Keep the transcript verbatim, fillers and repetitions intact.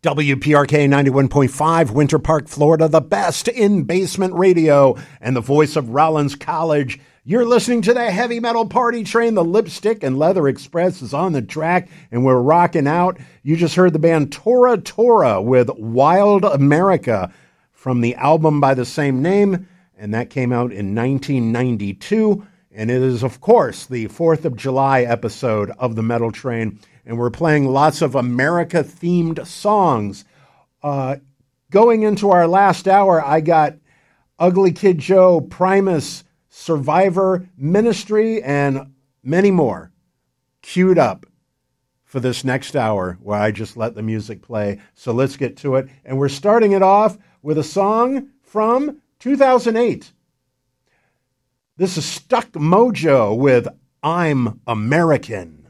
W P R K ninety-one point five, Winter Park, Florida, the best in basement radio and the voice of Rollins College. You're listening to the Heavy Metal Party Train. The Lipstick and Leather Express is on the track, and we're rocking out. You just heard the band Tora Tora with Wild America from the album by the same name, and that came out in nineteen ninety-two. And it is, of course, the fourth of July episode of the Metal Train. And we're playing lots of America-themed songs. Uh, going into our last hour, I got Ugly Kid Joe, Primus, Survivor, Ministry, and many more queued up for this next hour where I just let the music play. So let's get to it. And we're starting it off with a song from two thousand eight. This is Stuck Mojo with I'm American.